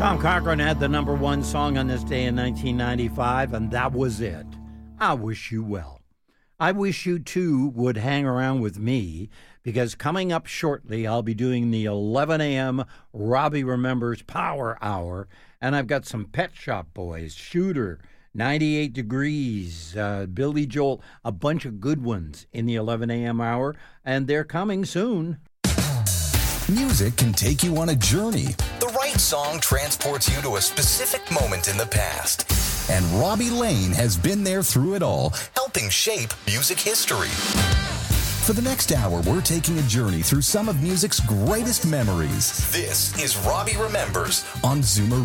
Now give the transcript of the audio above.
Tom Cochrane had the number one song on this day in 1995, and that was it. I wish you well. I wish you, too, would hang around with me, because coming up shortly, I'll be doing the 11 a.m. Robbie Remembers Power Hour, and I've got some Pet Shop Boys, Shooter, 98 Degrees, Billy Joel, a bunch of good ones in the 11 a.m. hour, and they're coming soon. Music can take you on a journey. The right song transports you to a specific moment in the past. And Robbie Lane has been there through it all, helping shape music history. For the next hour, we're taking a journey through some of music's greatest memories. This is Robbie Remembers on Zoomer